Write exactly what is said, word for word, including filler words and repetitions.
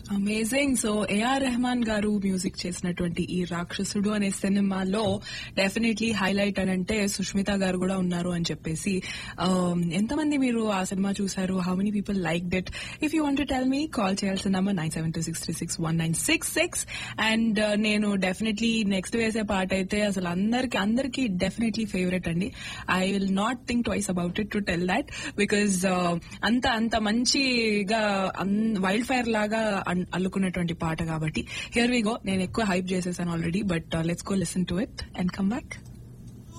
Amazing. So AR Rahman గారు music చేసినటువంటి ఈ రాక్షసుడు అనే సినిమాలో డెఫినెట్లీ హైలైట్ అని అంటే సుష్మిత గారు కూడా ఉన్నారు అని చెప్పేసి. ఎంతమంది మీరు ఆ సినిమా చూసారు? How many people like that? If you want to tell me, call చేయాల్సిన number nine seven two six three six one nine six six. And నేను డెఫినెట్లీ నెక్స్ట్ వేసే పాట అయితే అసలు అందరికి అందరికి డెఫినెట్లీ ఫేవరెట్ అండి. I will not think twice about it to tell that, because అంత అంత మంచిగా వైల్డ్ ఫైర్ లాగా అల్లుకున్నటువంటి పాట కాబట్టి. Here we go. నేను ఎక్కువ హైప్ చేసేసాను already, but let's go listen to it and come back.